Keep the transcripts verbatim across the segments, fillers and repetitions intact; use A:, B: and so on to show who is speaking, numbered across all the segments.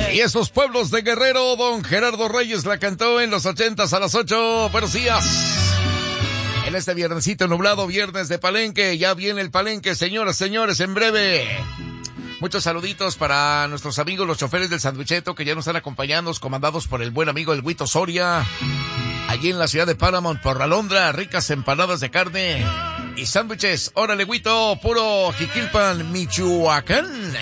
A: Y esos pueblos de Guerrero, don Gerardo Reyes la cantó en los ochentas a las ocho. Buenos días. En este viernesito nublado, viernes de Palenque, ya viene el Palenque, señoras, señores, en breve. Muchos saluditos para nuestros amigos, los choferes del Sandwicheto, que ya nos están acompañando, comandados por el buen amigo el Huito Soria. Allí en la ciudad de Paramount, por la Londra, ricas empanadas de carne y sándwiches. Órale, Huito, puro Jiquilpan, Michoacán.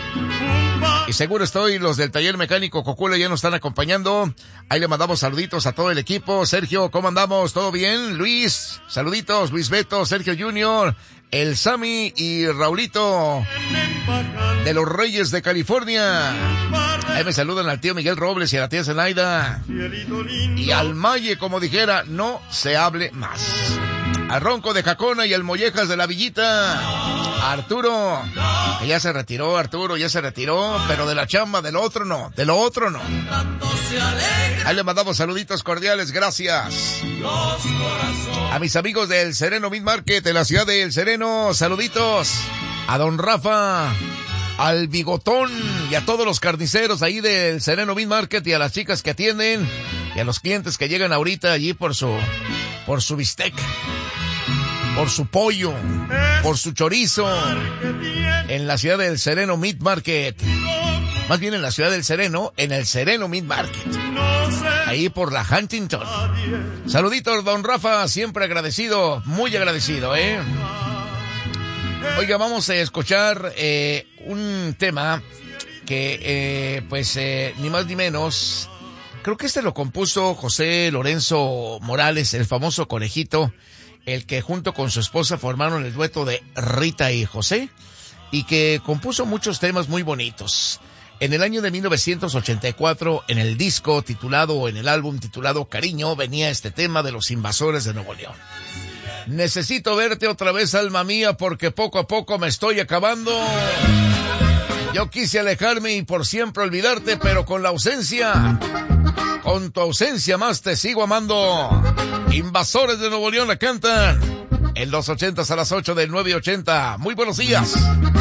A: Y seguro estoy, los del taller mecánico Cocula ya nos están acompañando. Ahí le mandamos saluditos a todo el equipo. Sergio, ¿cómo andamos? ¿Todo bien? Luis, saluditos. Luis Beto, Sergio Junior, el Sammy y Raulito de los Reyes de California. Ahí me saludan al tío Miguel Robles y a la tía Zenaida. Y al Maye, como dijera, no se hable más. Al Ronco de Jacona y al Mollejas de la Villita. Arturo, que ya se retiró, Arturo, ya se retiró, pero de la chamba, del otro no, de lo otro no. Ahí le mandamos saluditos cordiales, gracias. A mis amigos del Sereno Meat Market, de la ciudad de El Sereno, saluditos. A don Rafa, al Bigotón y a todos los carniceros ahí del Sereno Meat Market y a las chicas que atienden y a los clientes que llegan ahorita allí por su, por su bistec, por su pollo, por su chorizo, en la ciudad del Sereno Meat Market. Más bien en la ciudad del Sereno, en el Sereno Meat Market. Ahí por la Huntington. Saluditos, don Rafa, siempre agradecido, muy agradecido, ¿eh? Oiga, vamos a escuchar eh, un tema que, eh, pues, eh, ni más ni menos, creo que este lo compuso José Lorenzo Morales, el famoso Conejito, el que junto con su esposa formaron el dueto de Rita y José, y que compuso muchos temas muy bonitos. En el año de mil novecientos ochenta y cuatro, en el disco titulado, o en el álbum titulado Cariño, venía este tema de los Invasores de Nuevo León. Necesito verte otra vez, alma mía, porque poco a poco me estoy acabando. Yo quise alejarme y por siempre olvidarte, pero con la ausencia, con tu ausencia más te sigo amando. Invasores de Nuevo León la cantan en los ochentas a las ocho del nueve ochenta. Muy buenos días.